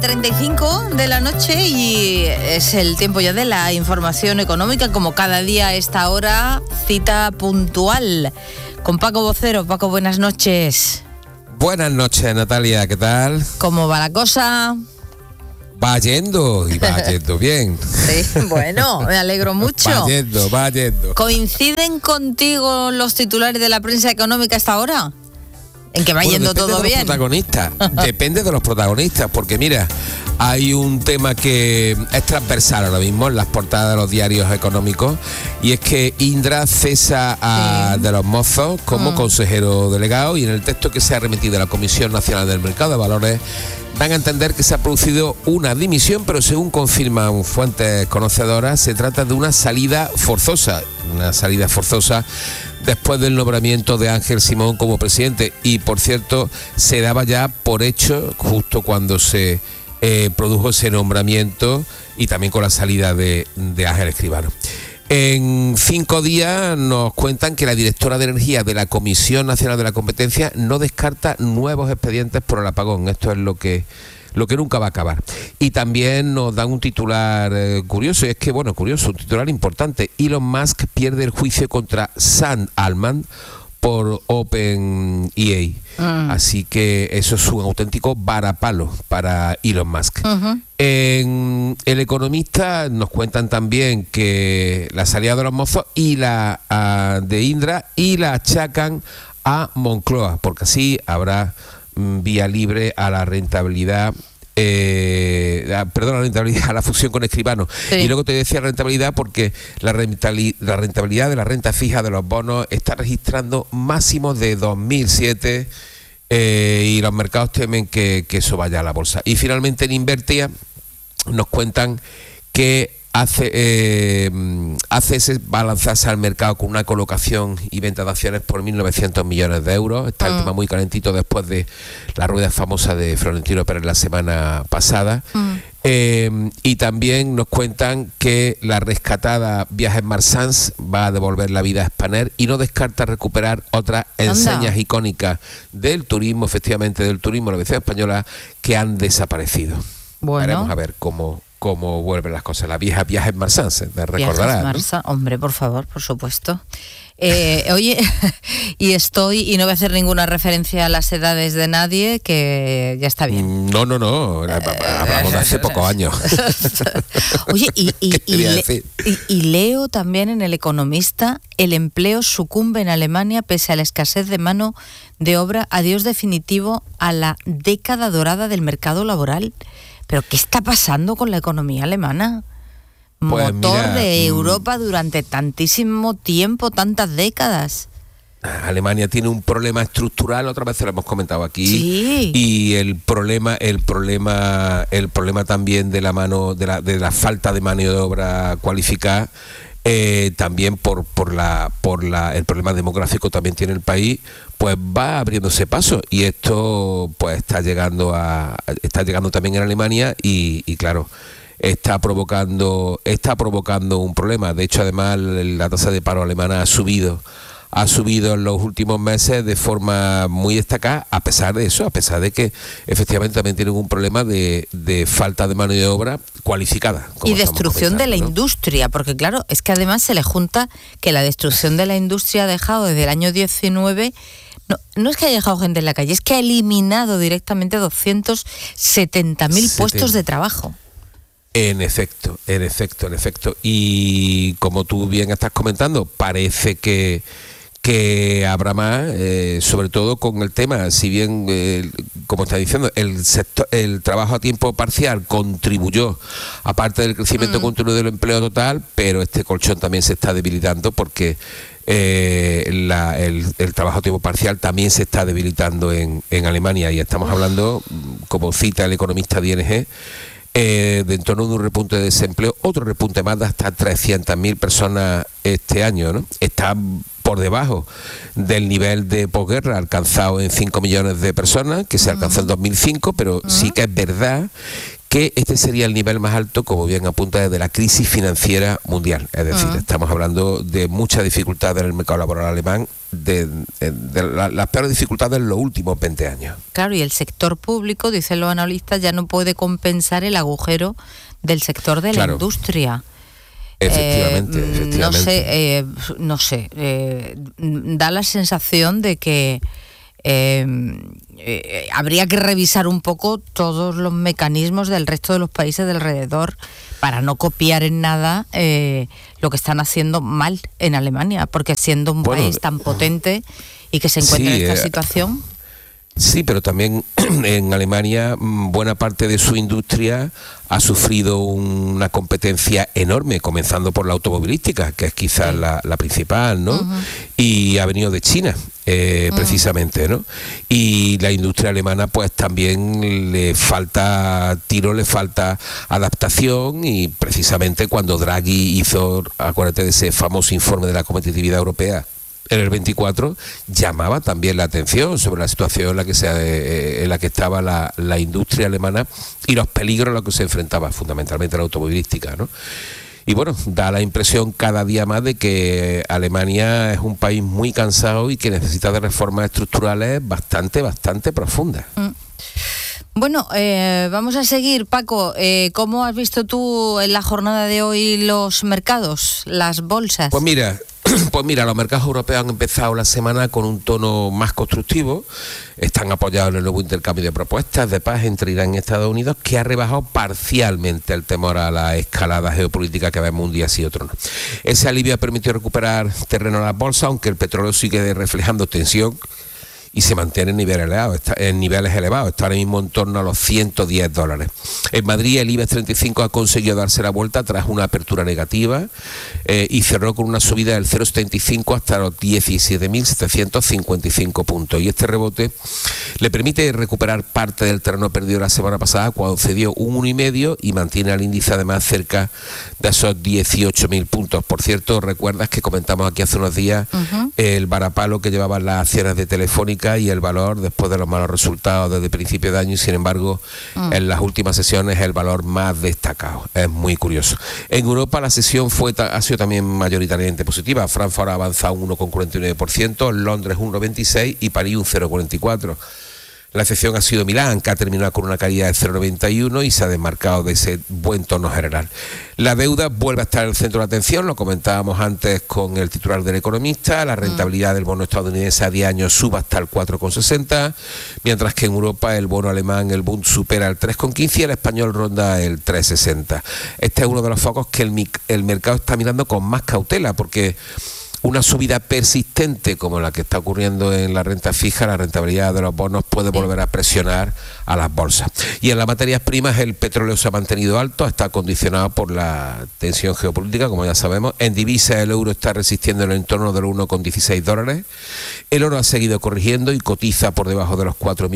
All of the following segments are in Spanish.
35 de la noche y es el tiempo ya de la información económica. Como cada día a esta hora, cita puntual con Paco Vocero. Paco, buenas noches. Buenas noches, Natalia, ¿qué tal? ¿Cómo va la cosa? Va yendo bien. Sí, bueno, me alegro mucho. Va yendo. ¿Coinciden contigo los titulares de la prensa económica a esta hora? ¿En que va yendo todo bien? Depende de los protagonistas, porque mira, hay un tema que es transversal ahora mismo en las portadas de los diarios económicos, y es que Indra cesa a De los Mozos como consejero delegado, y en el texto que se ha remitido a la Comisión Nacional del Mercado de Valores dan a entender que se ha producido una dimisión, pero según confirman fuentes conocedoras, se trata de una salida forzosa después del nombramiento de Ángel Simón como presidente. Y por cierto, se daba ya por hecho justo cuando se produjo ese nombramiento, y también con la salida de Ángel Escribano. En 5 días nos cuentan que la directora de Energía de la Comisión Nacional de la Competencia no descarta nuevos expedientes por el apagón. Esto es lo que nunca va a acabar. Y también nos dan un titular curioso, y es que, un titular importante. Elon Musk pierde el juicio contra Sam Altman por OpenAI. Así que eso es un auténtico varapalo para Elon Musk. En El Economista nos cuentan también que la salida de los mozos y la de Indra, y la achacan a Moncloa, porque así habrá vía libre a la rentabilidad, a la fusión con Escribano. Sí. Y luego te decía rentabilidad porque la rentabilidad de la renta fija de los bonos está registrando máximos de 2007, y los mercados temen que eso vaya a la bolsa. Y finalmente en Invertia nos cuentan que ACS va a lanzarse al mercado con una colocación y venta de acciones por 1.900 millones de euros. Está el tema muy calentito después de la rueda famosa de Florentino Pérez la semana pasada. Y también nos cuentan que la rescatada Viajes Marsans va a devolver la vida a Spanair, y no descarta recuperar otras enseñas icónicas del turismo, efectivamente del turismo, la aviación española, que han desaparecido. Bueno. Veremos a ver cómo vuelven las cosas. La vieja Viajes Marsans, te recordarás, ¿no? Hombre, por favor, por supuesto. Oye, y no voy a hacer ninguna referencia a las edades de nadie, que ya está bien. No, hablamos de hace pocos años. Oye, y leo también en El Economista: el empleo sucumbe en Alemania pese a la escasez de mano de obra, adiós definitivo a la década dorada del mercado laboral. ¿Pero qué está pasando con la economía alemana? Pues motor de Europa durante tantísimo tiempo, tantas décadas. Alemania tiene un problema estructural, otra vez lo hemos comentado aquí, sí. Y el problema también de la falta de mano de obra cualificada, también por el problema demográfico también tiene el país, pues va abriéndose paso, y esto pues está llegando también en Alemania, y claro, está provocando un problema. De hecho, además, la tasa de paro alemana ha subido en los últimos meses de forma muy destacada, a pesar de que efectivamente también tienen un problema de falta de mano de obra cualificada. Y destrucción de la industria, porque claro, es que además se le junta que la destrucción de la industria ha dejado desde el año 19... No es que haya dejado gente en la calle, es que ha eliminado directamente 270.000 puestos de trabajo. En efecto. Y como tú bien estás comentando, parece que habrá más, sobre todo con el tema, si bien, como está diciendo, el trabajo a tiempo parcial contribuyó, aparte del crecimiento continuo del empleo total, pero este colchón también se está debilitando porque el trabajo a tiempo parcial también se está debilitando en Alemania, y estamos hablando, como cita el economista de ING, de en torno de un repunte de desempleo, otro repunte más de hasta 300.000 personas este año, ¿no? Está por debajo del nivel de posguerra alcanzado en 5 millones de personas, que se alcanzó en 2005, pero sí que es verdad que este sería el nivel más alto, como bien apunta, desde la crisis financiera mundial. Es decir, estamos hablando de mucha dificultad en el mercado laboral alemán, las peores dificultades en los últimos 20 años. Claro, y el sector público, dicen los analistas, ya no puede compensar el agujero del sector de la industria. Efectivamente. No sé, da la sensación de que habría que revisar un poco todos los mecanismos del resto de los países de alrededor para no copiar en nada lo que están haciendo mal en Alemania, porque siendo un país tan potente y que se encuentra en esta situación. Sí, pero también en Alemania buena parte de su industria ha sufrido una competencia enorme, comenzando por la automovilística, que es quizás la principal, ¿no? Uh-huh. Y ha venido de China, precisamente, ¿no? Y la industria alemana pues también le falta tiro, le falta adaptación, y precisamente cuando Draghi hizo, acuérdate de ese famoso informe de la competitividad europea, en el 24, llamaba también la atención sobre la situación en la que estaba la industria alemana y los peligros a los que se enfrentaba, fundamentalmente la automovilística, ¿no? Y bueno, da la impresión cada día más de que Alemania es un país muy cansado y que necesita de reformas estructurales bastante profundas. Bueno, vamos a seguir, Paco. ¿Cómo has visto tú en la jornada de hoy los mercados, las bolsas? Pues mira, los mercados europeos han empezado la semana con un tono más constructivo. Están apoyados en el nuevo intercambio de propuestas de paz entre Irán y Estados Unidos, que ha rebajado parcialmente el temor a la escalada geopolítica que vemos un día sí y otro no. Ese alivio ha permitido recuperar terreno a las bolsas, aunque el petróleo sigue reflejando tensión y se mantiene en niveles elevados. Está ahora mismo en torno a los $110. En Madrid el IBEX 35 ha conseguido darse la vuelta tras una apertura negativa y cerró con una subida del 0,75 hasta los 17.755 puntos. Y este rebote le permite recuperar parte del terreno perdido la semana pasada, cuando cedió un 1,5, y mantiene al índice además cerca de esos 18.000 puntos. Por cierto, recuerdas que comentamos aquí hace unos días el varapalo que llevaban las acciones de Telefónica y el valor después de los malos resultados desde principio de año, y sin embargo en las últimas sesiones el valor más destacado. Es muy curioso. En Europa la sesión ha sido también mayoritariamente positiva. Frankfurt ha avanzado un 1,49%, Londres un 1,26% y París un 0,44%. La excepción ha sido Milán, que ha terminado con una caída de 0,91 y se ha desmarcado de ese buen tono general. La deuda vuelve a estar en el centro de atención, lo comentábamos antes con el titular del Economista. La rentabilidad del bono estadounidense a 10 años sube hasta el 4,60, mientras que en Europa el bono alemán, el Bund, supera el 3,15 y el español ronda el 3,60. Este es uno de los focos que el mercado está mirando con más cautela, porque una subida persistente como la que está ocurriendo en la renta fija, la rentabilidad de los bonos, puede volver a presionar a las bolsas. Y en las materias primas el petróleo se ha mantenido alto, está condicionado por la tensión geopolítica, como ya sabemos. En divisas el euro está resistiendo en el entorno de los $1,16. El oro ha seguido corrigiendo y cotiza por debajo de los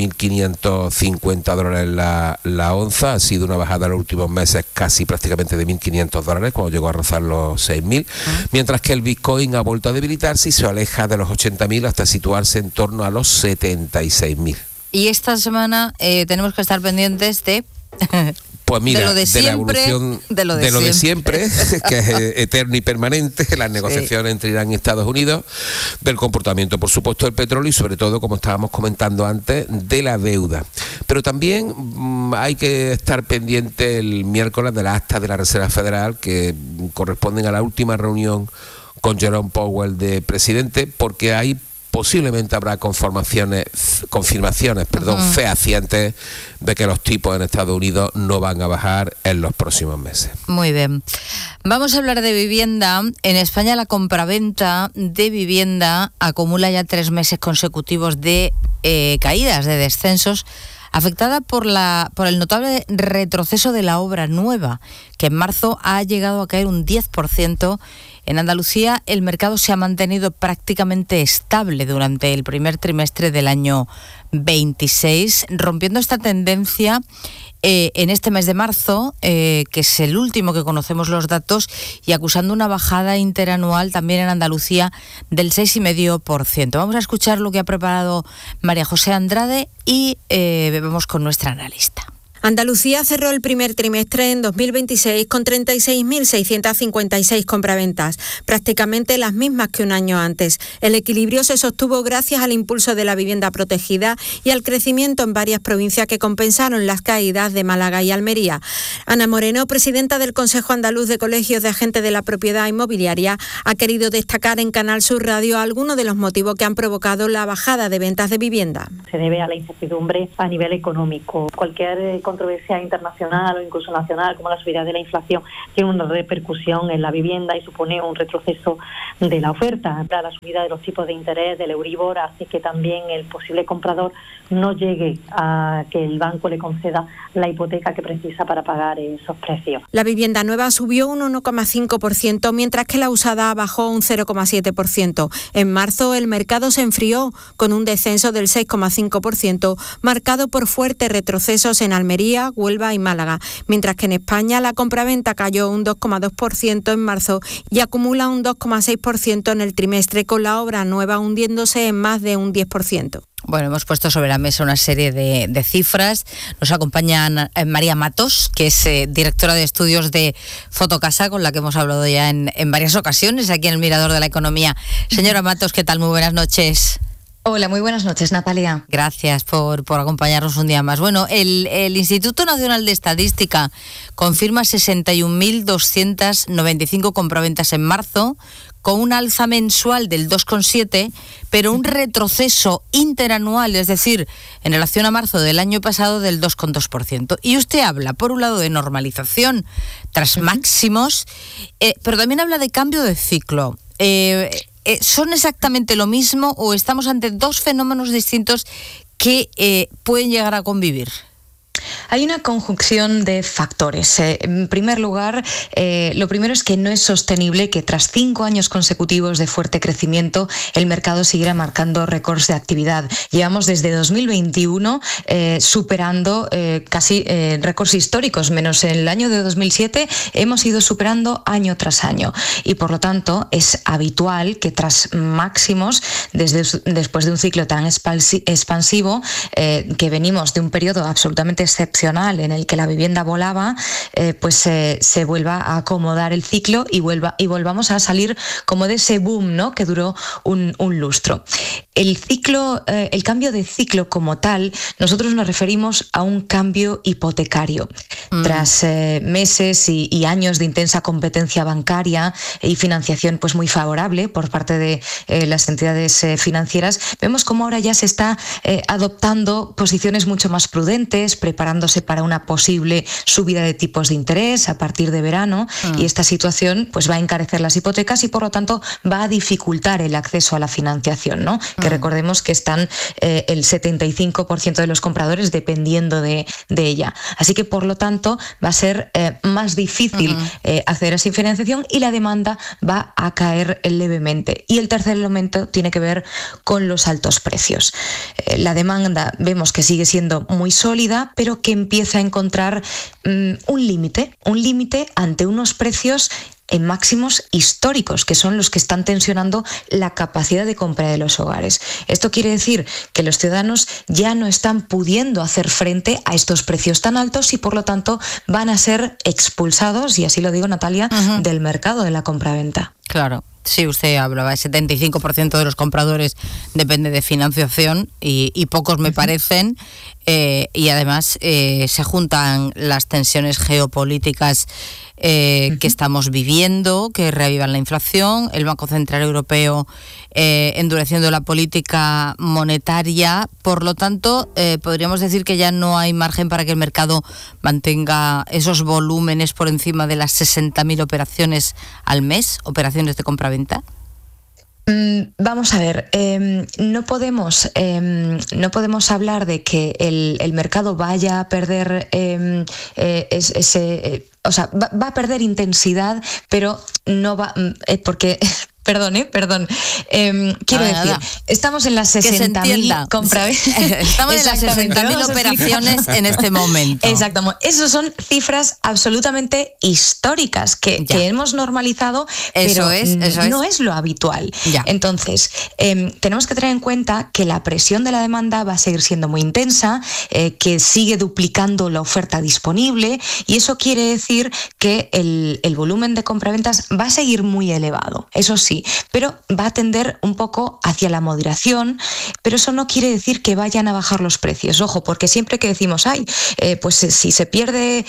$4.550 la onza. Ha sido una bajada en los últimos meses casi prácticamente de $1.500, cuando llegó a rozar los 6.000. Mientras que el Bitcoin ha vuelto a debilitarse y se aleja de los 80.000 hasta situarse en torno a los 76.000. Y esta semana tenemos que estar pendientes de... Pues mira, de la evolución de lo de siempre, que es eterno y permanente, las negociaciones entre Irán y Estados Unidos, del comportamiento, por supuesto, del petróleo y sobre todo, como estábamos comentando antes, de la deuda. Pero también hay que estar pendiente el miércoles de las actas de la Reserva Federal, que corresponden a la última reunión con Jerome Powell de presidente, porque hay posiblemente habrá confirmaciones, fehacientes de que los tipos en Estados Unidos no van a bajar en los próximos meses. Muy bien. Vamos a hablar de vivienda. En España la compraventa de vivienda acumula ya 3 meses consecutivos de caídas, de descensos, afectada por el notable retroceso de la obra nueva, que en marzo ha llegado a caer un 10%. En Andalucía el mercado se ha mantenido prácticamente estable durante el primer trimestre del año 26, rompiendo esta tendencia en este mes de marzo, que es el último que conocemos los datos, y acusando una bajada interanual también en Andalucía del 6,5%. Vamos a escuchar lo que ha preparado María José Andrade y vamos con nuestra analista. Andalucía cerró el primer trimestre en 2026 con 36.656 compraventas, prácticamente las mismas que un año antes. El equilibrio se sostuvo gracias al impulso de la vivienda protegida y al crecimiento en varias provincias que compensaron las caídas de Málaga y Almería. Ana Moreno, presidenta del Consejo Andaluz de Colegios de Agentes de la Propiedad Inmobiliaria, ha querido destacar en Canal Sur Radio algunos de los motivos que han provocado la bajada de ventas de vivienda. Se debe a la incertidumbre a nivel económico. Cualquier controversia internacional o incluso nacional, como la subida de la inflación, tiene una repercusión en la vivienda y supone un retroceso de la oferta. La subida de los tipos de interés del Euribor hace que también el posible comprador no llegue a que el banco le conceda la hipoteca que precisa para pagar esos precios. La vivienda nueva subió un 1,5%, mientras que la usada bajó un 0,7%. En marzo el mercado se enfrió con un descenso del 6,5%, marcado por fuertes retrocesos en Almería, Huelva y Málaga, mientras que en España la compraventa cayó un 2,2% en marzo y acumula un 2,6% en el trimestre, con la obra nueva hundiéndose en más de un 10%. Bueno, hemos puesto sobre la mesa una serie de cifras. Nos acompaña María Matos, que es directora de estudios de Fotocasa, con la que hemos hablado ya en varias ocasiones aquí en el Mirador de la Economía. Señora Matos, ¿qué tal? Muy buenas noches. Hola, muy buenas noches, Natalia. Gracias por acompañarnos un día más. Bueno, el Instituto Nacional de Estadística confirma 61.295 compraventas en marzo, con un alza mensual del 2,7%, pero un retroceso interanual, es decir, en relación a marzo del año pasado, del 2,2%. Y usted habla, por un lado, de normalización tras máximos, pero también habla de cambio de ciclo. ¿Son exactamente lo mismo o estamos ante dos fenómenos distintos que pueden llegar a convivir? Hay una conjunción de factores. En primer lugar, lo primero es que no es sostenible que tras 5 años consecutivos de fuerte crecimiento el mercado siguiera marcando récords de actividad. Llevamos desde 2021 superando casi récords históricos, menos en el año de 2007 hemos ido superando año tras año. Y por lo tanto es habitual que tras máximos, después de un ciclo tan expansivo, que venimos de un periodo absolutamente excepcional en el que la vivienda volaba, pues se vuelva a acomodar el ciclo y volvamos a salir como de ese boom, ¿no?, que duró un lustro. El cambio de ciclo como tal, nosotros nos referimos a un cambio hipotecario. Tras meses y años de intensa competencia bancaria y financiación pues muy favorable por parte de las entidades financieras, vemos cómo ahora ya se está adoptando posiciones mucho más prudentes, preparándose para una posible subida de tipos de interés a partir de verano, y esta situación pues va a encarecer las hipotecas y por lo tanto va a dificultar el acceso a la financiación, ¿no? Que recordemos que están el 75% de los compradores dependiendo de ella. Así que por lo tanto va a ser más difícil acceder a esa financiación y la demanda va a caer levemente. Y el tercer elemento tiene que ver con los altos precios. La demanda vemos que sigue siendo muy sólida, pero que empieza a encontrar un límite ante unos precios en máximos históricos, que son los que están tensionando la capacidad de compra de los hogares. Esto quiere decir que los ciudadanos ya no están pudiendo hacer frente a estos precios tan altos y por lo tanto van a ser expulsados, y así lo digo, Natalia, del mercado de la compraventa. Claro. Sí, usted hablaba, el 75% de los compradores depende de financiación y pocos me parecen, y además se juntan las tensiones geopolíticas que estamos viviendo, que reavivan la inflación, el Banco Central Europeo endureciendo la política monetaria. Por lo tanto, podríamos decir que ya no hay margen para que el mercado mantenga esos volúmenes por encima de las 60.000 operaciones al mes, operaciones de compraventa. Vamos a ver, no podemos hablar de que el mercado vaya a perder va a perder intensidad, pero no va, porque Perdón. Quiero decir, estamos en las 60.000 compraventas. Estamos en las 60.000 operaciones en este momento. Exacto. Esas son cifras absolutamente históricas que hemos normalizado, pero no es lo habitual. Ya. Entonces, tenemos que tener en cuenta que la presión de la demanda va a seguir siendo muy intensa, que sigue duplicando la oferta disponible, y eso quiere decir que el volumen de compraventas va a seguir muy elevado. Eso sí, pero va a tender un poco hacia la moderación, pero eso no quiere decir que vayan a bajar los precios. Ojo, porque siempre que decimos, pues si se pierde,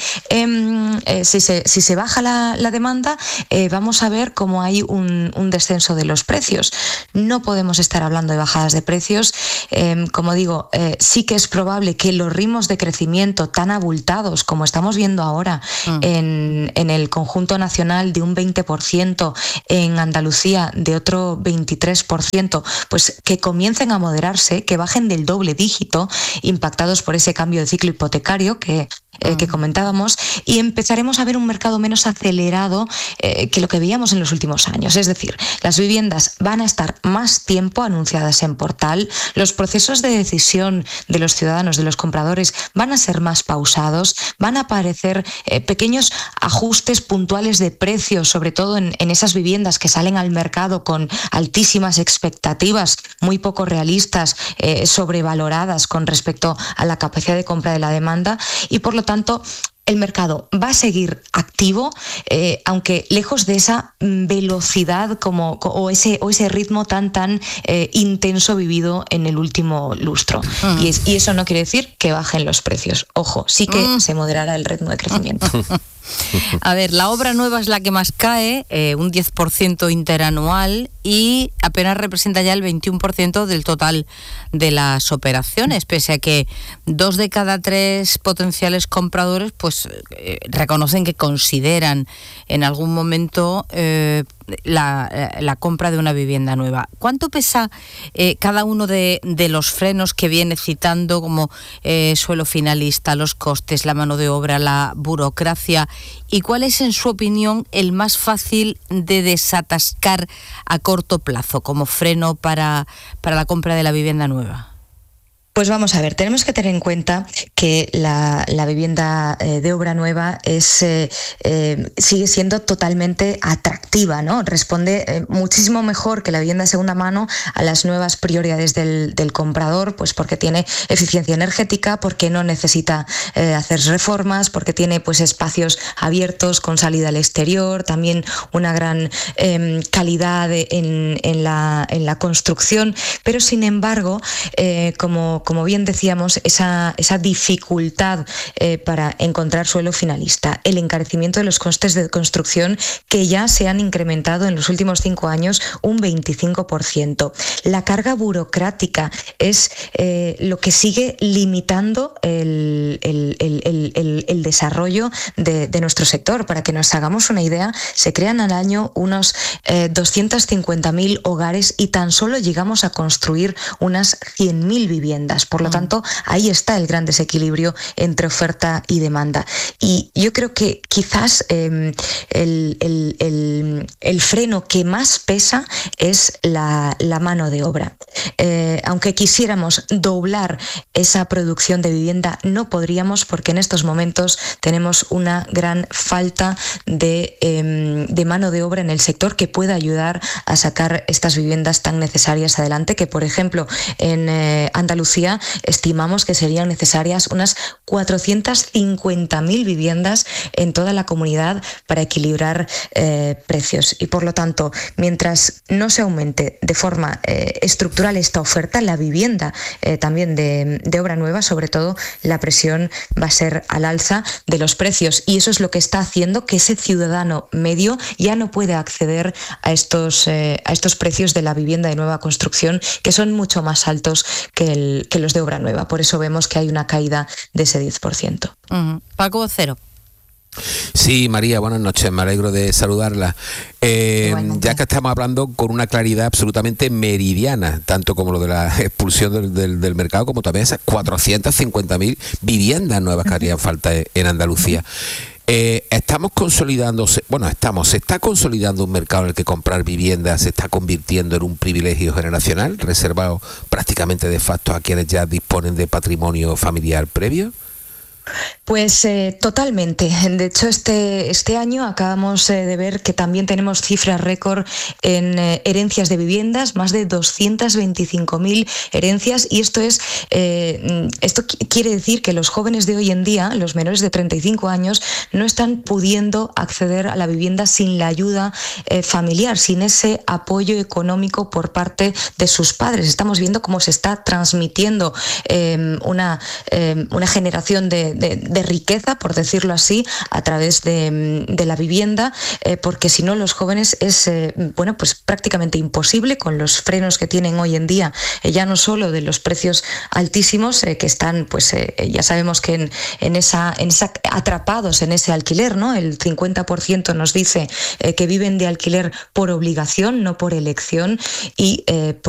si se baja la demanda, vamos a ver cómo hay un descenso de los precios. No podemos estar hablando de bajadas de precios. Como digo, sí que es probable que los ritmos de crecimiento tan abultados como estamos viendo ahora en el conjunto nacional de un 20%, en Andalucía de otro 23%, pues que comiencen a moderarse, que bajen del doble dígito, impactados por ese cambio de ciclo hipotecario que comentábamos, y empezaremos a ver un mercado menos acelerado que lo que veíamos en los últimos años. Es decir, las viviendas van a estar más tiempo anunciadas en portal, los procesos de decisión de los ciudadanos, de los compradores, van a ser más pausados, van a aparecer pequeños ajustes puntuales de precios, sobre todo en esas viviendas que salen al mercado con altísimas expectativas, muy poco realistas, sobrevaloradas con respecto a la capacidad de compra de la demanda, y por lo tanto el mercado va a seguir activo, aunque lejos de esa velocidad o ese ritmo tan intenso vivido en el último lustro. Y eso no quiere decir que bajen los precios. Ojo, sí que se moderará el ritmo de crecimiento. A ver, la obra nueva es la que más cae, un 10% interanual, y apenas representa ya el 21% del total de las operaciones, pese a que 2 de cada 3 potenciales compradores pues reconocen que consideran en algún momento la compra de una vivienda nueva. ¿Cuánto pesa cada uno de los frenos que viene citando, como suelo finalista, los costes, la mano de obra, la burocracia? ¿Y cuál es, en su opinión, el más fácil de desatascar a corto plazo como freno para la compra de la vivienda nueva? Pues vamos a ver, tenemos que tener en cuenta que la vivienda de obra nueva sigue siendo totalmente atractiva, ¿no? Responde muchísimo mejor que la vivienda de segunda mano a las nuevas prioridades del comprador, pues porque tiene eficiencia energética, porque no necesita hacer reformas, porque tiene pues espacios abiertos con salida al exterior, también una gran calidad en la construcción, pero sin embargo, como bien decíamos, esa dificultad para encontrar suelo finalista, el encarecimiento de los costes de construcción, que ya se han incrementado en los últimos 5 años un 25%. La carga burocrática es lo que sigue limitando el desarrollo de nuestro sector. Para que nos hagamos una idea, se crean al año unos 250.000 hogares y tan solo llegamos a construir unas 100.000 viviendas. Por lo tanto, ahí está el gran desequilibrio entre oferta y demanda. Y yo creo que quizás el freno que más pesa es la mano de obra. Aunque quisiéramos doblar esa producción de vivienda, no podríamos, porque en estos momentos tenemos una gran falta de mano de obra en el sector que pueda ayudar a sacar estas viviendas tan necesarias adelante, que por ejemplo en Andalucía estimamos que serían necesarias unas 450.000 viviendas en toda la comunidad para equilibrar precios. Y por lo tanto, mientras no se aumente de forma estructural esta oferta, la vivienda también de obra nueva, sobre todo, la presión va a ser al alza de los precios, y eso es lo que está haciendo que ese ciudadano medio ya no pueda acceder a estos precios de la vivienda de nueva construcción, que son mucho más altos que los de obra nueva. Por eso vemos que hay una caída de ese 10%. Paco Vocero. Sí, María, buenas noches, me alegro de saludarla. Ya que estamos hablando con una claridad absolutamente meridiana, tanto como lo de la expulsión del mercado, como también esas 450.000 viviendas nuevas que harían falta en Andalucía. se está consolidando un mercado en el que comprar vivienda se está convirtiendo en un privilegio generacional, reservado prácticamente de facto a quienes ya disponen de patrimonio familiar previo. Pues totalmente. De hecho, este año acabamos de ver que también tenemos cifras récord en herencias de viviendas, más de 225.000 herencias, y esto quiere decir que los jóvenes de hoy en día, los menores de 35 años, no están pudiendo acceder a la vivienda sin la ayuda familiar, sin ese apoyo económico por parte de sus padres. Estamos viendo cómo se está transmitiendo una generación de riqueza, por decirlo así, a través de la vivienda, porque si no los jóvenes es pues prácticamente imposible, con los frenos que tienen hoy en día, ya no solo de los precios altísimos que están, ya sabemos que en esa atrapados en ese alquiler, ¿no? El 50% nos dice que viven de alquiler por obligación, no por elección, y